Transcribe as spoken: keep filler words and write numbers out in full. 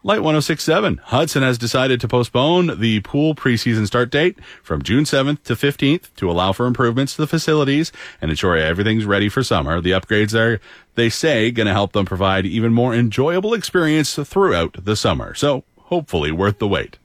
Light one oh six point seven. Hudson has decided to postpone the pool preseason start date from June seventh to fifteenth to allow for improvements to the facilities and ensure everything's ready for summer. The upgrades are, they say, going to help them provide even more enjoyable experience throughout the summer. So hopefully worth the wait.